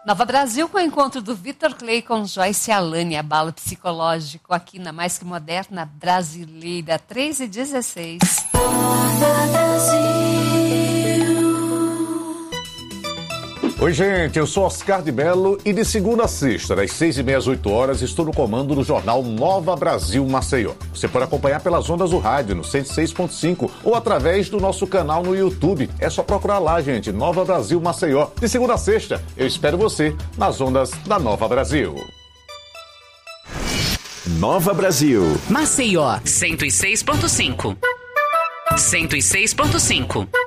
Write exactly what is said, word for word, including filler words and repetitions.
Nova Brasil com o encontro do Vitor Clay com Joyce Alane, abalo psicológico aqui na Mais Que Moderna Brasileira, três e dezesseis. Nova Brasil. Oi, gente, eu sou Oscar de Mello e de segunda a sexta, das seis e meia às oito horas, estou no comando do jornal Nova Brasil Maceió. Você pode acompanhar pelas ondas do rádio, no cento e seis ponto cinco, ou através do nosso canal no YouTube. É só procurar lá, gente, Nova Brasil Maceió. De segunda a sexta, eu espero você nas ondas da Nova Brasil. Nova Brasil. Maceió, cento e seis ponto cinco. cento e seis ponto cinco.